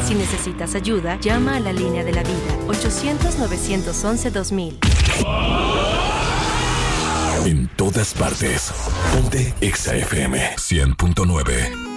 Si necesitas ayuda, llama a la línea de la vida, 800-911-2000. En todas partes. Ponte Exa FM 100.9.